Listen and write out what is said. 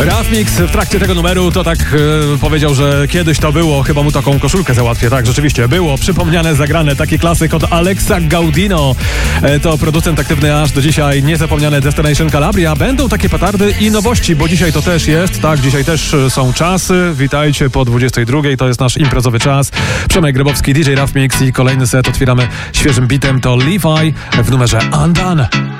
Raf Mix w trakcie tego numeru to tak powiedział, że kiedyś to było, chyba mu taką koszulkę załatwię. Tak, rzeczywiście było. Przypomniane, zagrane, taki klasyk od Alexa Gaudino. To producent aktywny aż do dzisiaj, niezapomniane Destination Calabria. Będą takie petardy i nowości, bo dzisiaj to też jest. Tak, dzisiaj też są czasy. Witajcie po 22. To jest nasz imprezowy czas. Przemek Grybowski, DJ Raf Mix i kolejny set otwieramy świeżym bitem. To Levi w numerze Undone.